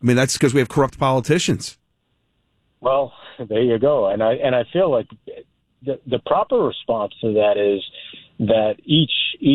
I mean, that's because we have corrupt politicians. Well, there you go. And I feel like the proper response to that is that each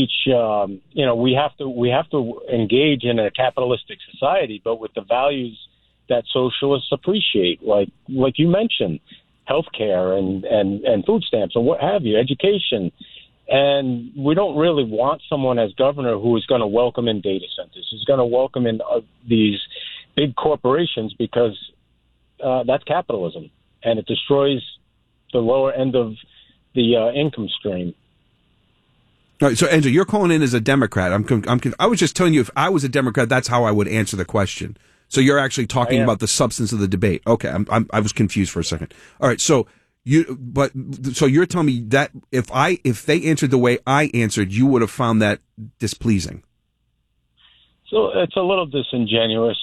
we have to engage in a capitalistic society, but with the values that socialists appreciate, like you mentioned, healthcare and food stamps and what have you, education. And we don't really want someone as governor who is going to welcome in data centers, who's going to welcome in these big corporations, because that's capitalism, and it destroys the lower end of the income stream. All right, so Enzo, you're calling in as a Democrat. I was just telling you, if I was a Democrat, that's how I would answer the question. So you're actually talking about the substance of the debate. Okay, I was confused for a second. All right, so you're telling me that if they answered the way I answered, you would have found that displeasing. So it's a little disingenuous,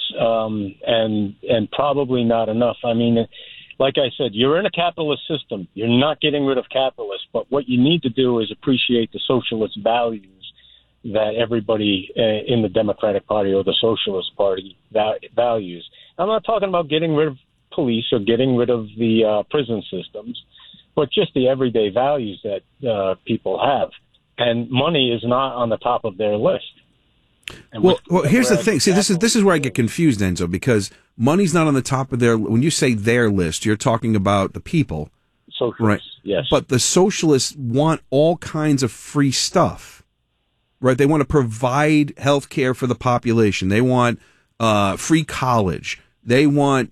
and probably not enough. I mean, like I said, you're in a capitalist system. You're not getting rid of capitalists, but what you need to do is appreciate the socialist values that everybody in the Democratic Party or the Socialist Party values. I'm not talking about getting rid of police or getting rid of the prison systems, but just the everyday values that people have. And money is not on the top of their list. Well, here's the thing. See, this is where I get confused, Enzo, because money's not on the top of their. When you say their list, you're talking about the people, socialists, right? Yes. But the socialists want all kinds of free stuff, right? They want to provide health care for the population. They want free college. They want,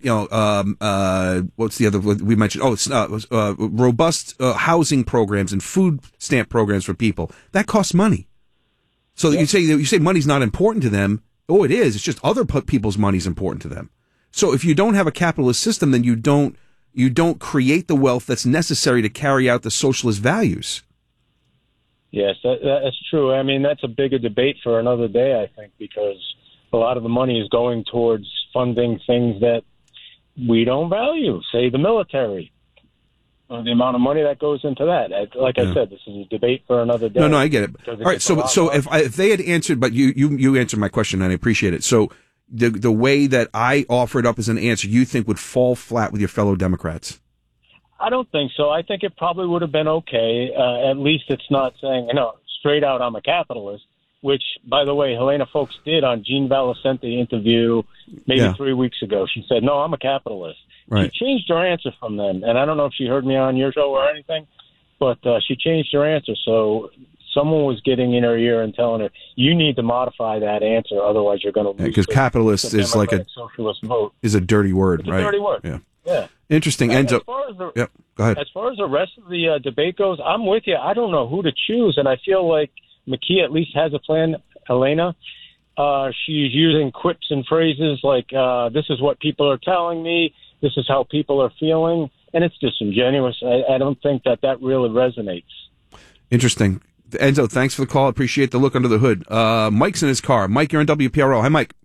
what's the other we mentioned? Oh, it's robust housing programs and food stamp programs for people. That costs money. So you say money's not important to them. Oh, it is. It's just other people's money's important to them. So if you don't have a capitalist system, then you don't create the wealth that's necessary to carry out the socialist values. Yes, that's true. I mean, that's a bigger debate for another day, I think, because a lot of the money is going towards funding things that we don't value, say the military. The amount of money that goes into that. Like I said, this is a debate for another day. No, I get it. All right, so if they had answered, but you answered my question, and I appreciate it. So the way that I offered up as an answer, you think would fall flat with your fellow Democrats? I don't think so. I think it probably would have been okay. At least it's not saying, straight out, I'm a capitalist, which, by the way, Helena Foulkes did on Gene Valicente interview maybe 3 weeks ago. She said, no, I'm a capitalist. Right. She changed her answer from them, and I don't know if she heard me on your show or anything, but she changed her answer. So someone was getting in her ear and telling her, you need to modify that answer, otherwise you're going to lose. Because capitalist is like a socialist vote. Is a dirty word, it's right? A dirty word. Yeah. Interesting. Enzo. Yep. Go ahead. As far as the rest of the debate goes, I'm with you. I don't know who to choose, and I feel like McKee at least has a plan. Helena, she's using quips and phrases like, this is what people are telling me, this is how people are feeling, and it's disingenuous. I don't think that really resonates. Interesting. Enzo, thanks for the call. Appreciate the look under the hood. Mike's in his car. Mike, you're on WPRO. Hi, Mike.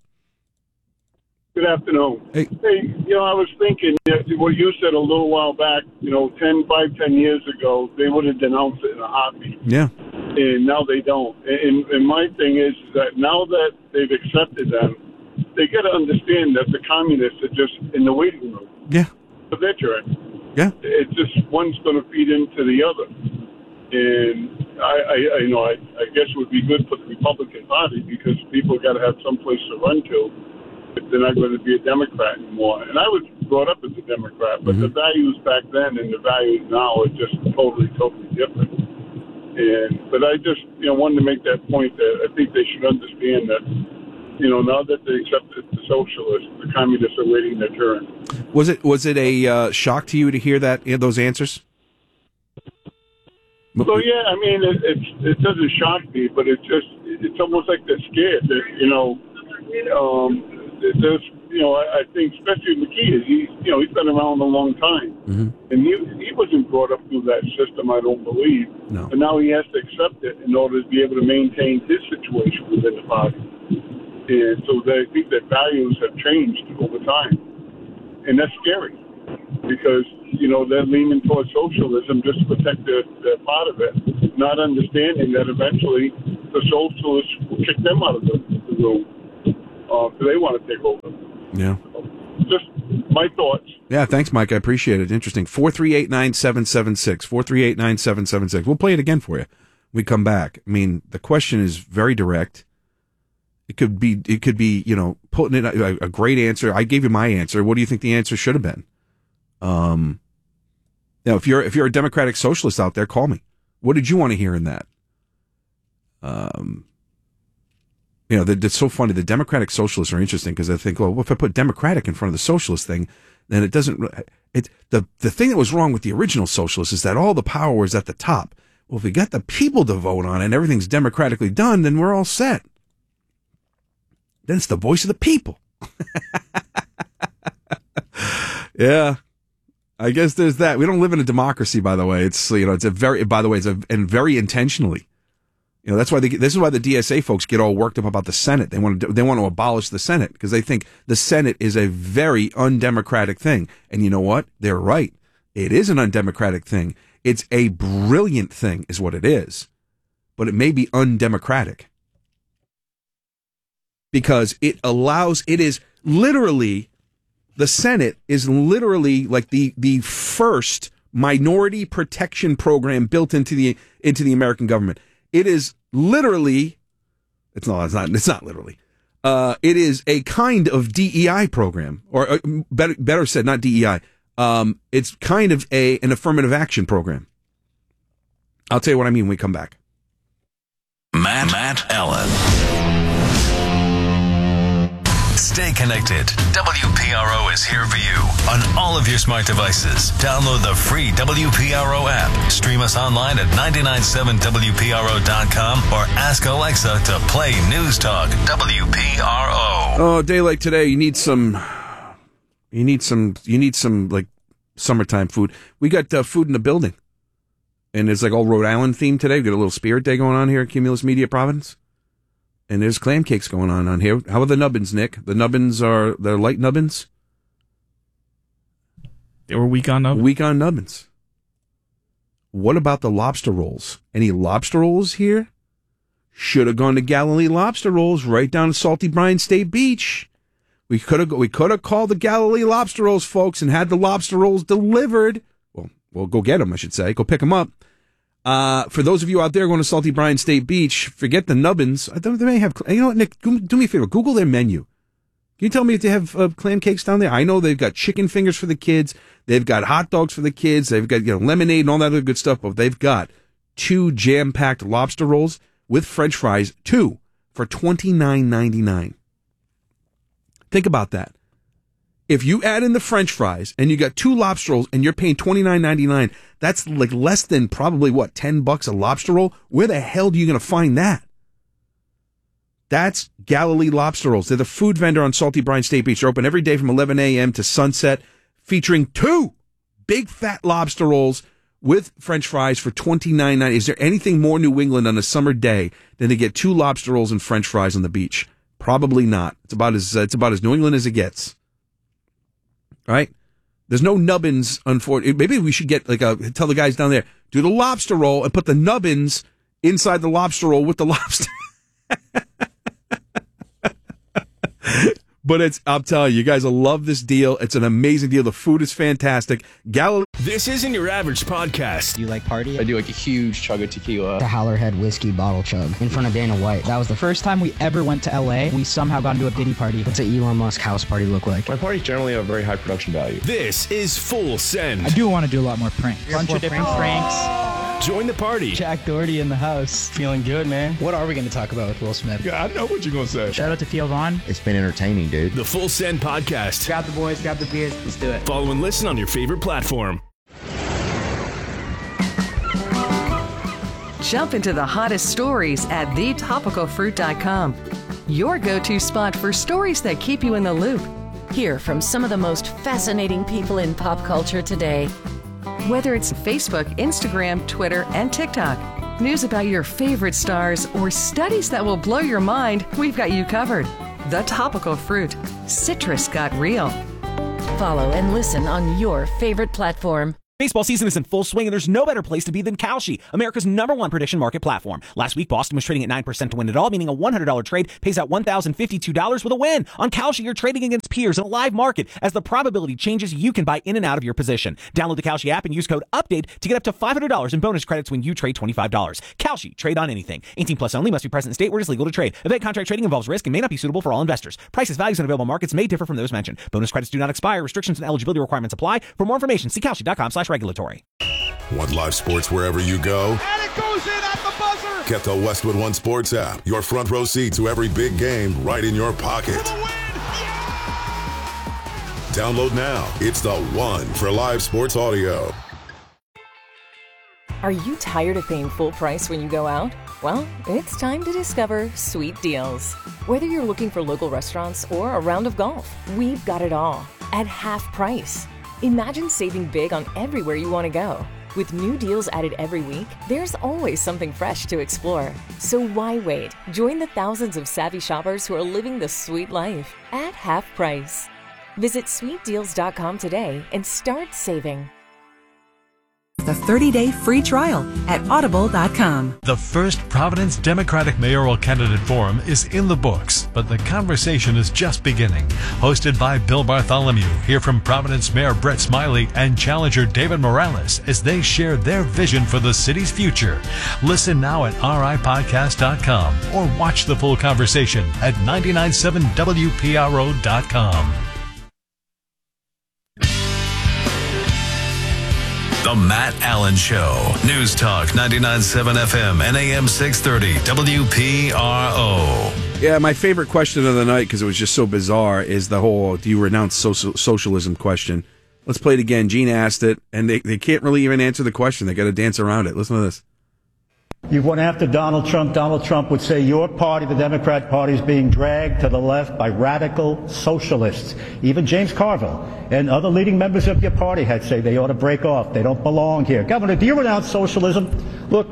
Good afternoon. Hey, I was thinking that what you said a little while back, 10 years ago, they would have denounced it in a heartbeat. Yeah. And now they don't. And my thing is that now that they've accepted them, they got to understand that the communists are just in the waiting room. Yeah. For their turn. Yeah. It's just one's going to feed into the other. And I guess it would be good for the Republican Party because people got to have some place to run to if they're not going to be a Democrat anymore. And I was brought up as a Democrat, but the values back then and the values now are just totally different. But I just wanted to make that point that I think they should understand that now that they accepted the socialists, the communists are waiting their turn. Was it a shock to you to hear those answers? So yeah, I mean it doesn't shock me, but it's almost like they're scared that there's I think especially McKee he's been around a long time, and he wasn't brought up through that system, I don't believe. No. But now he has to accept it in order to be able to maintain his situation within the party. And so I think that values have changed over time. And that's scary because, they're leaning towards socialism just to protect their part of it, not understanding that eventually the socialists will kick them out of the room because they want to take over. Yeah. just my thoughts. Yeah, thanks, Mike. I appreciate it. Interesting. 438-9776. 438-9776. We'll play it again for you when we come back. I mean, the question is very direct. It could be, putting it a great answer. I gave you my answer. What do you think the answer should have been? If you're a Democratic Socialist out there, call me. What did you want to hear in that? It's so funny. The Democratic Socialists are interesting because I think, well, if I put Democratic in front of the Socialist thing, then it doesn't. The thing that was wrong with the original Socialists is that all the power was at the top. Well, if we got the people to vote on it and everything's democratically done, then we're all set. Then it's the voice of the people. Yeah, I guess there's that. We don't live in a democracy, by the way. It's very intentionally. That's why this is why the DSA folks get all worked up about the Senate. They want to abolish the Senate because they think the Senate is a very undemocratic thing. And you know what? They're right. It is an undemocratic thing. It's a brilliant thing is what it is. But it may be undemocratic. Because it is literally, the Senate is literally like the first minority protection program built into the American government. It is literally, it's not literally. It is a kind of DEI program, or better said, not DEI. It's kind of an affirmative action program. I'll tell you what I mean when we come back. Matt Allen. Stay connected. WPRO is here for you on all of your smart devices. Download the free WPRO app. Stream us online at 997WPRO.com or ask Alexa to play News Talk WPRO. Oh, a day like today, you need some like summertime food. We got food in the building, and it's like all Rhode Island themed today. We got a little Spirit Day going on here at Cumulus Media Providence. And there's clam cakes going on here. How are the nubbins, Nick? The nubbins they're light nubbins? They were weak on nubbins. Weak on nubbins. What about the lobster rolls? Any lobster rolls here? Should have gone to Galilee Lobster Rolls right down to Salty Brine State Beach. We could have called the Galilee Lobster Rolls folks and had the lobster rolls delivered. Well, go get them, I should say. Go pick them up. For those of you out there going to Salty Brine State Beach, forget the nubbins. They may have, Nick, do me a favor. Google their menu. Can you tell me if they have clam cakes down there? I know they've got chicken fingers for the kids. They've got hot dogs for the kids. They've got lemonade and all that other good stuff. But they've got 2 jam-packed lobster rolls with French fries, 2 for $29.99. Think about that. If you add in the French fries and you got 2 lobster rolls and you're paying $29.99, that's like less than probably $10 a lobster roll. Where the hell are you going to find that? That's Galilee Lobster Rolls. They're the food vendor on Salty Brine State Beach. They're open every day from 11 a.m. to sunset, featuring 2 big fat lobster rolls with French fries for $29.99. Is there anything more New England on a summer day than to get 2 lobster rolls and French fries on the beach? Probably not. It's about as New England as it gets. All right? There's no nubbins, unfortunately. Maybe we should get tell the guys down there, do the lobster roll and put the nubbins inside the lobster roll with the lobster. But I'm telling you guys will love this deal. It's an amazing deal. The food is fantastic. Galilee. This isn't your average podcast. Do you like party? I do like a huge chug of tequila. The Howlerhead whiskey bottle chug in front of Dana White. That was the first time we ever went to LA. We somehow got into a Diddy party. What's an Elon Musk house party look like? My parties generally have very high production value. This is Full Send. I do want to do a lot more pranks. Bunch of different pranks. Join the party. Jack Doherty in the house. Feeling good, man. What are we going to talk about with Will Smith? Yeah, I know what you're going to say. Shout out to Theo Vaughn. It's been entertaining, dude. The Full Send podcast. Grab the boys, grab the beers. Let's do it. Follow and listen on your favorite platform. Jump into the hottest stories at thetopicalfruit.com. Your go-to spot for stories that keep you in the loop. Hear from some of the most fascinating people in pop culture today. Whether it's Facebook, Instagram, Twitter, and TikTok, news about your favorite stars, or studies that will blow your mind, we've got you covered. The Topical Fruit. Citrus got real. Follow and listen on your favorite platform. Baseball season is in full swing, and there's no better place to be than Kalshi, America's #1 prediction market platform. Last week, Boston was trading at 9% to win it all, meaning a $100 trade pays out $1,052 with a win. On Kalshi, you're trading against peers in a live market. As the probability changes, you can buy in and out of your position. Download the Kalshi app and use code UPDATE to get up to $500 in bonus credits when you trade $25. Kalshi, trade on anything. 18 plus only, must be present in state where it is legal to trade. Event contract trading involves risk and may not be suitable for all investors. Prices, values, and available markets may differ from those mentioned. Bonus credits do not expire. Restrictions and eligibility requirements apply. For more information, see kalshi.com/regulatory. Want live sports wherever you go? And it goes in at the buzzer! Get the Westwood One Sports app. Your front row seat to every big game right in your pocket. For the win! Yeah! Download now. It's the one for live sports audio. Are you tired of paying full price when you go out? Well, it's time to discover Sweet Deals. Whether you're looking for local restaurants or a round of golf, we've got it all at half price. Imagine saving big on everywhere you want to go. With new deals added every week, there's always something fresh to explore. So why wait? Join the thousands of savvy shoppers who are living the sweet life at half price. Visit sweetdeals.com today and start saving. The 30-day free trial at audible.com. The first Providence Democratic Mayoral Candidate Forum is in the books, but the conversation is just beginning. Hosted by Bill Bartholomew, hear from Providence Mayor Brett Smiley and challenger David Morales as they share their vision for the city's future. Listen now at ripodcast.com or watch the full conversation at 997wpro.com. The Matt Allen Show. News Talk 99.7 FM and AM 630 WPRO. Yeah, my favorite question of the night, because it was just so bizarre, is the whole do you renounce socialism question. Let's play it again. Gene asked it, and they can't really even answer the question. They got to dance around it. Listen to this. You went after Donald Trump. Donald Trump would say your party, the Democrat Party, is being dragged to the left by radical socialists. Even James Carville and other leading members of your party had said they ought to break off. They don't belong here. Governor, do you renounce socialism? Look,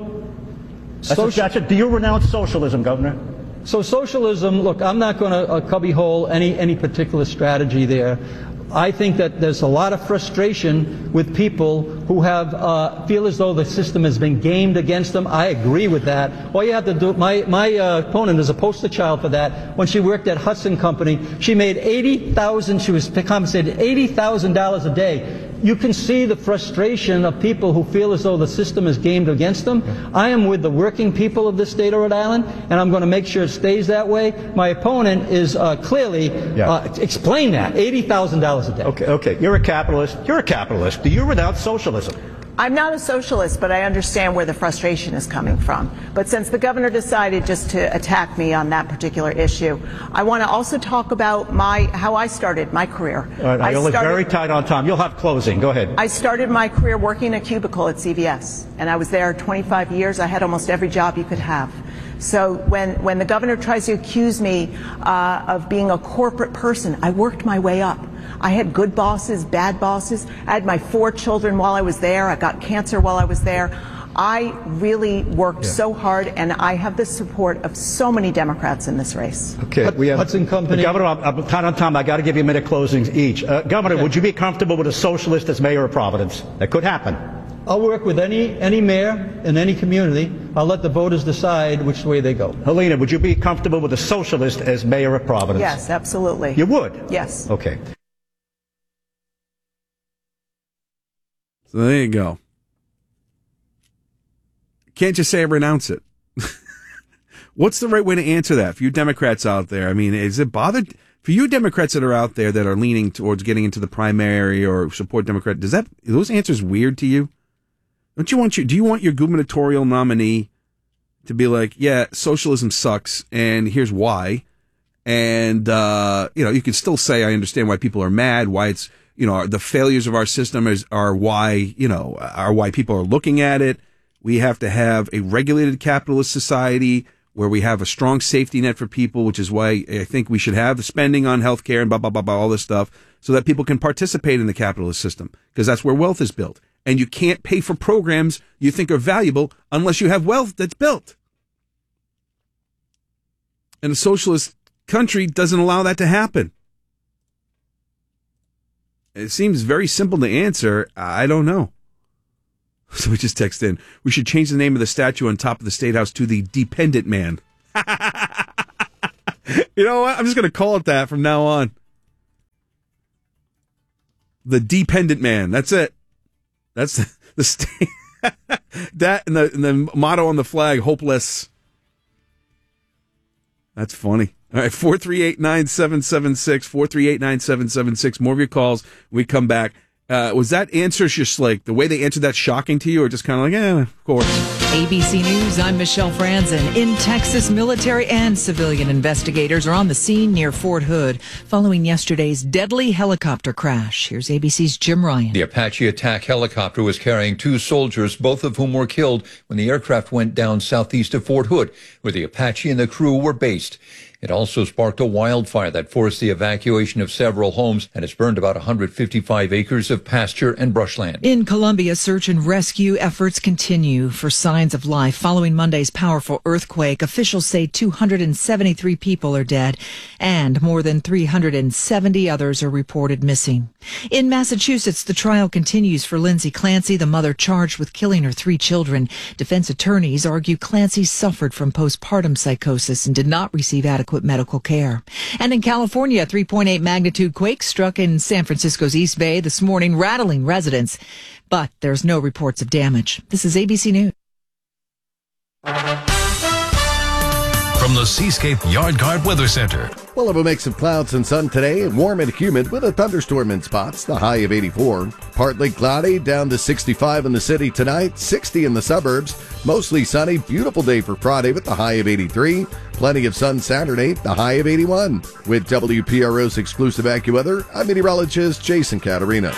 do you renounce socialism, Governor? So socialism, look, I'm not going to cubbyhole any particular strategy there. I think that there's a lot of frustration with people who have feel as though the system has been gamed against them. I agree with that. All you have to do, my opponent is a poster child for that. When she worked at Hudson Company, she made $80,000. She was compensated $80,000 a day. You can see the frustration of people who feel as though the system is gamed against them. I am with the working people of the state of Rhode Island, and I'm going to make sure it stays that way. My opponent is clearly explain that $80,000 a day. Okay. You're a capitalist. Do you renounce socialism? I'm not a socialist, but I understand where the frustration is coming from. But since the governor decided just to attack me on that particular issue, I want to also talk about how I started my career. All right, you're very tight on time. You'll have closing. Go ahead. I started my career working in a cubicle at CVS, and I was there 25 years. I had almost every job you could have. So when the governor tries to accuse me of being a corporate person, I worked my way up. I had good bosses, bad bosses. I had my 4 children while I was there. I got cancer while I was there. I really worked so hard, and I have the support of so many Democrats in this race. Okay, we have Hudson Company. Governor, I'm tight on time. I got to give you a minute closings each. Governor, would you be comfortable with a socialist as mayor of Providence? That could happen. I'll work with any mayor in any community. I'll let the voters decide which way they go. Helena, would you be comfortable with a socialist as mayor of Providence? Yes, absolutely. You would? Yes. Okay. So there you go. Can't just say renounce it. What's the right way to answer that for you Democrats out there? I mean, is it bothered for you Democrats that are out there that are leaning towards getting into the primary or support Democrat? Are those answers weird to you? Do you want your gubernatorial nominee to be like, yeah, socialism sucks and here's why? And, you can still say, I understand why people are mad, why it's, the failures of our system are why people are looking at it. We have to have a regulated capitalist society where we have a strong safety net for people, which is why I think we should have the spending on healthcare and all this stuff so that people can participate in the capitalist system because that's where wealth is built. And you can't pay for programs you think are valuable unless you have wealth that's built. And a socialist country doesn't allow that to happen. It seems very simple to answer. I don't know. So we just text in, we should change the name of the statue on top of the State House to the Dependent Man. You know what? I'm just going to call it that from now on. The Dependent Man. That's it. That's the state. That and the motto on the flag, hopeless. That's funny. All right, 438-9776, 438-9776. More of your calls when we come back. Was that answer just like the way they answered that shocking to you, or just kind of like, of course? ABC News, I'm Michelle Franzen. In Texas, military and civilian investigators are on the scene near Fort Hood following yesterday's deadly helicopter crash. Here's ABC's Jim Ryan. The Apache attack helicopter was carrying 2 soldiers, both of whom were killed when the aircraft went down southeast of Fort Hood, where the Apache and the crew were based. It also sparked a wildfire that forced the evacuation of several homes and has burned about 155 acres of pasture and brushland. In Colombia, search and rescue efforts continue for signs of life. Following Monday's powerful earthquake, officials say 273 people are dead and more than 370 others are reported missing. In Massachusetts, the trial continues for Lindsay Clancy, the mother charged with killing her 3 children. Defense attorneys argue Clancy suffered from postpartum psychosis and did not receive adequate medical care. And in California, a 3.8 magnitude quake struck in San Francisco's East Bay this morning, rattling residents. But there's no reports of damage. This is ABC News. From the Seascape Yard Guard Weather Center. We'll have a mix of clouds and sun today, and warm and humid with a thunderstorm in spots, the high of 84. Partly cloudy, down to 65 in the city tonight, 60 in the suburbs. Mostly sunny, beautiful day for Friday with the high of 83. Plenty of sun Saturday, the high of 81. With WPRO's exclusive AccuWeather, I'm meteorologist Jason Caterina.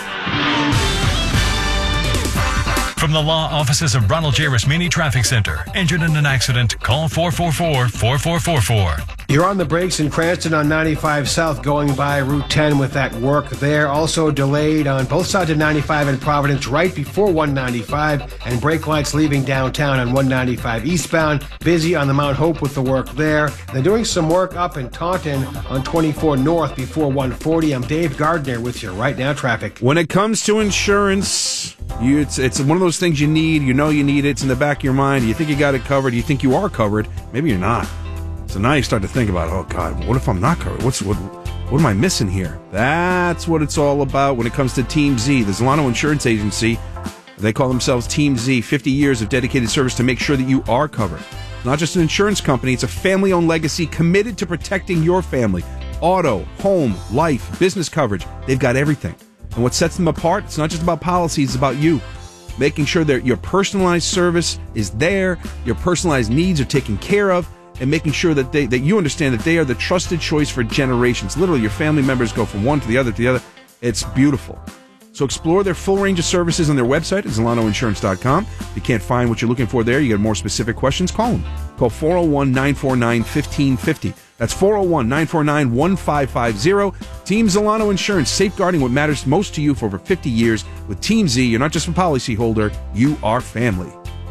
From the law offices of Ronald J. Rasmini Traffic Center. Injured in an accident? Call 444-4444. You're on the brakes in Cranston on 95 South going by Route 10 with that work there. Also delayed on both sides of 95 in Providence right before 195, and brake lights leaving downtown on 195 eastbound. Busy on the Mount Hope with the work there. They're doing some work up in Taunton on 24 North before 140. I'm Dave Gardner with you right now, traffic. When it comes to insurance, it's one of those things you need. You know you need it. It's in the back of your mind. You think you got it covered. You think you are covered. Maybe you're not. So now you start to think about, oh, God, what if I'm not covered? What am I missing here? That's what it's all about when it comes to Team Z, the Zolano Insurance Agency. They call themselves Team Z, 50 years of dedicated service to make sure that you are covered. Not just an insurance company, it's a family-owned legacy committed to protecting your family. Auto, home, life, business coverage, they've got everything. And what sets them apart, it's not just about policies, it's about you. Making sure that your personalized service is there, your personalized needs are taken care of, and making sure that that you understand that they are the trusted choice for generations. Literally, your family members go from one to the other. It's beautiful. So explore their full range of services on their website at ZolanoInsurance.com. If you can't find what you're looking for there, you got more specific questions, call them. Call 401-949-1550. That's 401-949-1550. Team Zolano Insurance, safeguarding what matters most to you for over 50 years. With Team Z, you're not just a policyholder, you are family.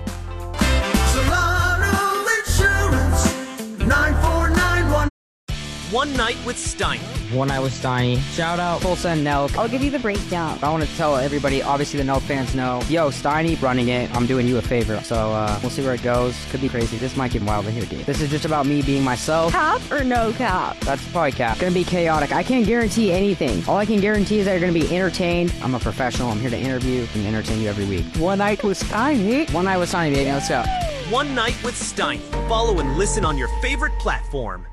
Zolano Insurance, 9491. One Night with Steiny. One Night with Steiny. Shout out Full Send Nelk. I'll give you the breakdown. I want to tell everybody, obviously the Nelk fans know, yo, Steiny running it, I'm doing you a favor. So we'll see where it goes. Could be crazy. This might get wild in here, dude. This is just about me being myself. Cap or no cap? That's probably cap. Gonna be chaotic. I can't guarantee anything. All I can guarantee is that you're gonna be entertained. I'm a professional. I'm here to interview and entertain you every week. One Night with Steiny. One Night with Steiny, baby. Let's go. One Night with Steiny. Follow and listen on your favorite platform.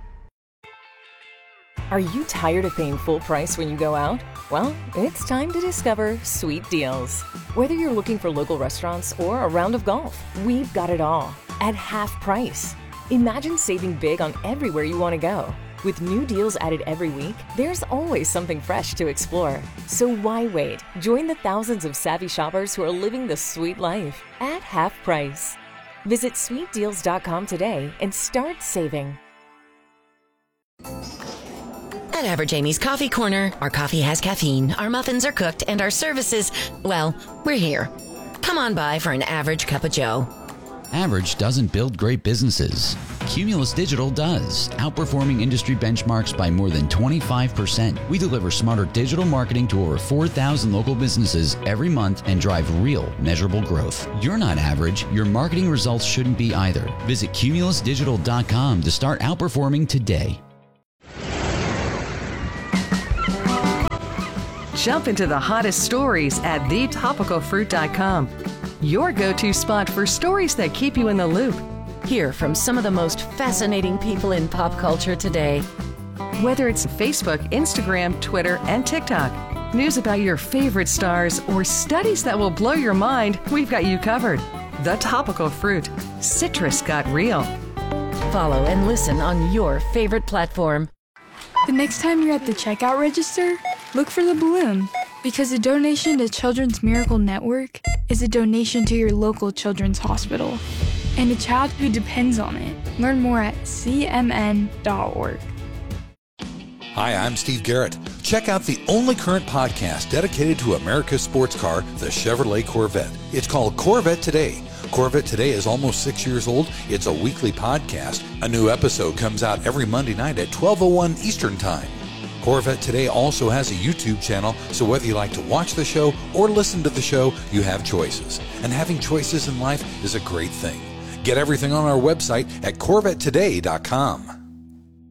Are you tired of paying full price when you go out? Well, it's time to discover Sweet Deals. Whether you're looking for local restaurants or a round of golf, we've got it all at half price. Imagine saving big on everywhere you want to go. With new deals added every week, there's always something fresh to explore. So why wait? Join the thousands of savvy shoppers who are living the sweet life at half price. Visit sweetdeals.com today and start saving. At Average Amy's Coffee Corner, our coffee has caffeine, our muffins are cooked, and our services, well, we're here. Come on by for an average cup of joe. Average doesn't build great businesses. Cumulus Digital does, outperforming industry benchmarks by more than 25%. We deliver smarter digital marketing to over 4,000 local businesses every month and drive real, measurable growth. You're not average. Your marketing results shouldn't be either. Visit cumulusdigital.com to start outperforming today. Jump into the hottest stories at thetopicalfruit.com. Your go-to spot for stories that keep you in the loop. Hear from some of the most fascinating people in pop culture today. Whether it's Facebook, Instagram, Twitter, and TikTok, news about your favorite stars, or studies that will blow your mind, we've got you covered. The Topical Fruit. Citrus got real. Follow and listen on your favorite platform. The next time you're at the checkout register, look for the balloon, because a donation to Children's Miracle Network is a donation to your local children's hospital and a child who depends on it. Learn more at cmn.org. Hi, I'm Steve Garrett. Check out the only current podcast dedicated to America's sports car, the Chevrolet Corvette. It's called Corvette Today. Corvette Today is almost 6 years old. It's a weekly podcast. A new episode comes out every Monday night at 12:01 Eastern Time. Corvette Today also has a YouTube channel, so whether you like to watch the show or listen to the show, you have choices. And having choices in life is a great thing. Get everything on our website at CorvetteToday.com.